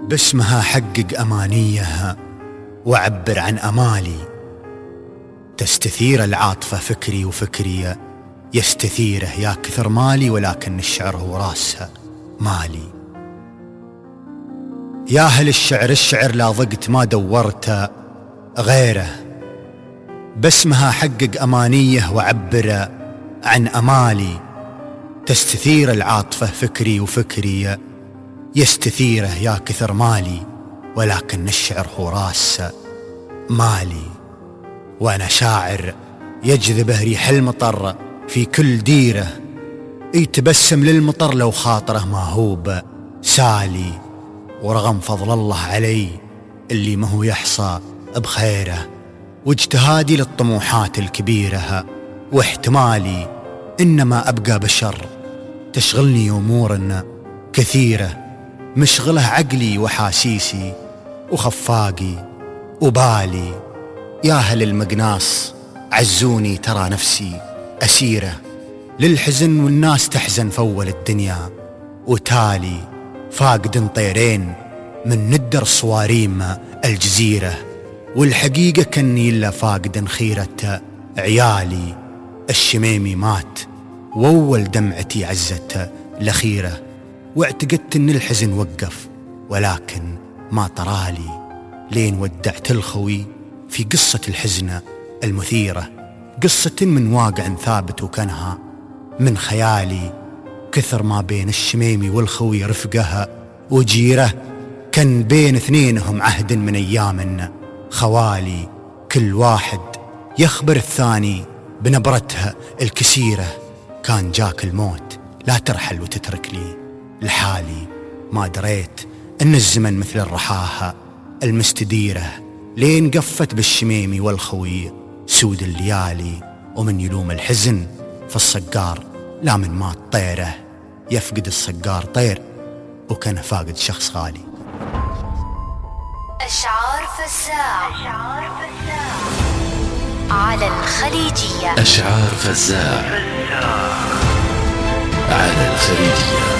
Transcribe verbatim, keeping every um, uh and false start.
باسمها حقق أمانيها وعبر عن أمالي. تستثير العاطفة فكري وفكري يستثيره يا كثر مالي، ولكن الشعر هو راسها مالي. يا أهل الشعر الشعر لا ضقت ما دورت غيره، باسمها حقق أمانيه وعبر عن أمالي. تستثير العاطفة فكري وفكري يستثيره يا كثر مالي، ولكن الشعر هو راس مالي. وأنا شاعر يجذبه ريح المطر في كل ديره، يتبسم للمطر لو خاطره ما هو سالي. ورغم فضل الله علي اللي ما هو يحصى بخيره، واجتهادي للطموحات الكبيرة واحتمالي، إنما أبقى بشر تشغلني أمور كثيرة، مشغله عقلي وحاسيسي وخفاقي وبالي. يا أهل المقناص عزوني ترى نفسي أسيرة للحزن، والناس تحزن فول الدنيا وتالي. فاقد طيرين من ندر صواريم الجزيرة، والحقيقة كني إلا فاقد خيرة عيالي. الشميمي مات وأول دمعتي عزت لخيرة، واعتقدت إن الحزن وقف ولكن ما طرالي، لين ودعت الخوي في قصة الحزن المثيرة، قصة من واقع ثابت وكانها من خيالي. كثر ما بين الشميمي والخوي رفقها وجيره، كان بين اثنينهم عهد من أيام خوالي. كل واحد يخبر الثاني بنبرتها الكسيرة، كان جاك الموت لا ترحل وتترك لي لحالي. ما دريت إن الزمن مثل الرحاها المستديرة، لين قفت بالشميمي والخوي سود الليالي. ومن يلوم الحزن في الصقار لا من مات طيره، يفقد الصقار طير وكان فاقد شخص غالي. أشعار فزاع على الخليجية. أشعار فزاع على الخليجية.